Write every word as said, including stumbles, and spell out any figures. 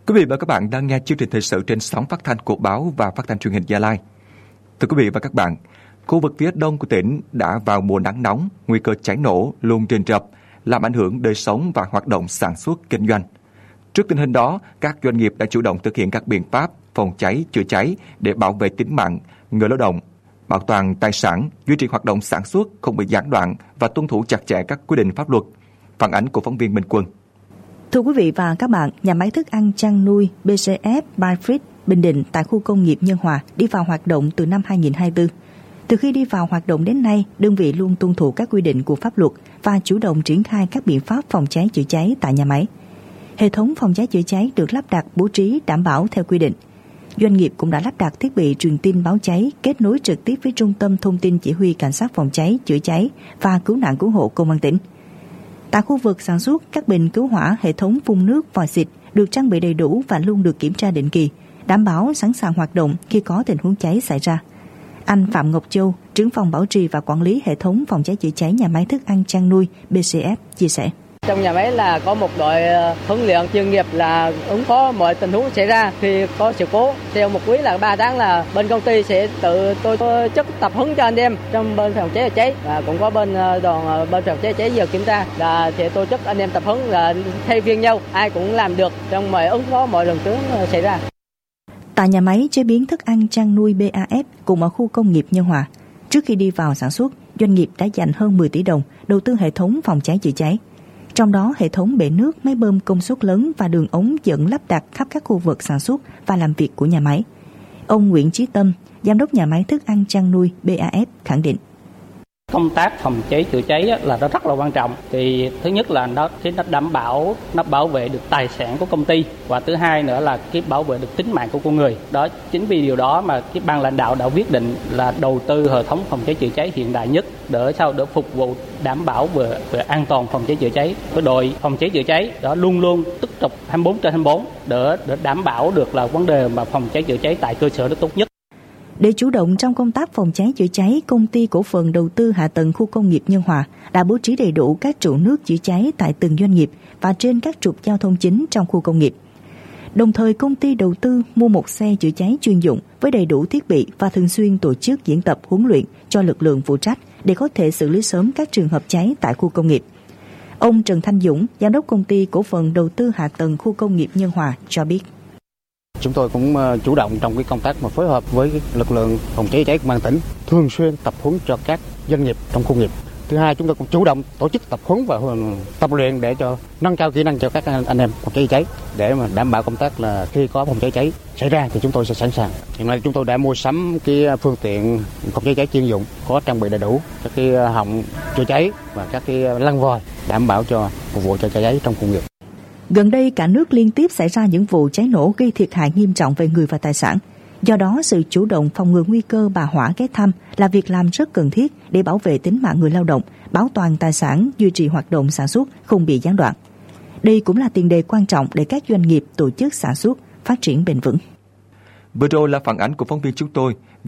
Quý vị và các bạn đang nghe chương trình thời sự trên sóng phát thanh của báo và phát thanh truyền hình Gia Lai. Thưa quý vị và các bạn, khu vực phía đông của tỉnh đã vào mùa nắng nóng, nguy cơ cháy nổ luôn rình rập, làm ảnh hưởng đời sống và hoạt động sản xuất kinh doanh. Trước tình hình đó, các doanh nghiệp đã chủ động thực hiện các biện pháp phòng cháy, chữa cháy để bảo vệ tính mạng người lao động, bảo toàn tài sản, duy trì hoạt động sản xuất không bị gián đoạn và tuân thủ chặt chẽ các quy định pháp luật. Phản ánh của phóng viên Minh Quân. Thưa quý vị và các bạn, nhà máy thức ăn chăn nuôi bê xê ép Byfresh Bình Định tại khu công nghiệp Nhân Hòa đi vào hoạt động từ năm hai nghìn không trăm hai mươi tư. Từ khi đi vào hoạt động đến nay, đơn vị luôn tuân thủ các quy định của pháp luật và chủ động triển khai các biện pháp phòng cháy chữa cháy tại nhà máy. Hệ thống phòng cháy chữa cháy được lắp đặt bố trí đảm bảo theo quy định. Doanh nghiệp cũng đã lắp đặt thiết bị truyền tin báo cháy kết nối trực tiếp với Trung tâm Thông tin Chỉ huy Cảnh sát phòng cháy chữa cháy và cứu nạn cứu hộ Công an tỉnh. Tại khu vực sản xuất, các bình cứu hỏa, hệ thống phun nước, vòi xịt được trang bị đầy đủ và luôn được kiểm tra định kỳ, đảm bảo sẵn sàng hoạt động khi có tình huống cháy xảy ra. Anh Phạm Ngọc Châu, trưởng phòng bảo trì và quản lý hệ thống phòng cháy chữa cháy nhà máy thức ăn chăn nuôi bê xê ép chia sẻ. Trong nhà máy là có một đội huấn luyện chuyên nghiệp là ứng phó mọi tình huống xảy ra khi có sự cố. Theo một quý là ba tháng là bên công ty sẽ tự tôi tổ chức tập huấn cho anh em trong bên phòng cháy chữa cháy, và cũng có bên đoàn bên phòng cháy chữa cháy giờ kiểm tra là sẽ tổ chức anh em tập huấn là thay phiên nhau, ai cũng làm được trong mọi ứng phó mọi lần tướng xảy ra. Tại nhà máy chế biến thức ăn chăn nuôi bê a ép cùng ở khu công nghiệp Nhân Hòa, trước khi đi vào sản xuất, doanh nghiệp đã dành hơn mười tỷ đồng đầu tư hệ thống phòng cháy chữa cháy. Trong đó, hệ thống bể nước, máy bơm công suất lớn và đường ống dẫn lắp đặt khắp các khu vực sản xuất và làm việc của nhà máy. Ông Nguyễn Chí Tâm, giám đốc nhà máy thức ăn chăn nuôi bê a ép khẳng định. Công tác phòng cháy chữa cháy là nó rất là quan trọng. Thì thứ nhất là nó cái nó đảm bảo nó bảo vệ được tài sản của công ty, và thứ hai nữa là cái bảo vệ được tính mạng của con người. Đó chính vì điều đó mà cái ban lãnh đạo đã quyết định là đầu tư hệ thống phòng cháy chữa cháy hiện đại nhất để sao để phục vụ đảm bảo về, về an toàn phòng cháy chữa cháy. Cái đội phòng cháy chữa cháy đó luôn luôn túc trực hai mươi bốn trên hai mươi bốn để để đảm bảo được là vấn đề mà phòng cháy chữa cháy tại cơ sở nó tốt nhất. Để chủ động trong công tác phòng cháy chữa cháy, Công ty Cổ phần Đầu tư Hạ tầng Khu công nghiệp Nhân Hòa đã bố trí đầy đủ các trụ nước chữa cháy tại từng doanh nghiệp và trên các trục giao thông chính trong khu công nghiệp. Đồng thời, công ty đầu tư mua một xe chữa cháy chuyên dụng với đầy đủ thiết bị và thường xuyên tổ chức diễn tập huấn luyện cho lực lượng phụ trách để có thể xử lý sớm các trường hợp cháy tại khu công nghiệp. Ông Trần Thanh Dũng, giám đốc Công ty Cổ phần Đầu tư Hạ tầng Khu công nghiệp Nhân Hòa cho biết. Chúng tôi cũng chủ động trong cái công tác mà phối hợp với lực lượng phòng cháy chữa cháy công an tỉnh, thường xuyên tập huấn cho các doanh nghiệp trong khu nghiệp. Thứ hai, chúng tôi cũng chủ động tổ chức tập huấn và tập luyện để cho nâng cao kỹ năng cho các anh em phòng cháy chữa cháy, để mà đảm bảo công tác là khi có phòng cháy cháy xảy ra thì chúng tôi sẽ sẵn sàng. Hiện nay chúng tôi đã mua sắm cái phương tiện phòng cháy cháy chuyên dụng có trang bị đầy đủ các cái họng chữa cháy và các cái lăng vòi đảm bảo cho phục vụ cho chữa cháy trong khu nghiệp. Gần đây, cả nước liên tiếp xảy ra những vụ cháy nổ gây thiệt hại nghiêm trọng về người và tài sản. Do đó, sự chủ động phòng ngừa nguy cơ bà hỏa ghé thăm là việc làm rất cần thiết để bảo vệ tính mạng người lao động, bảo toàn tài sản, duy trì hoạt động sản xuất không bị gián đoạn. Đây cũng là tiền đề quan trọng để các doanh nghiệp tổ chức sản xuất phát triển bền vững. Vừa rồi là phản ánh của phóng viên chúng tôi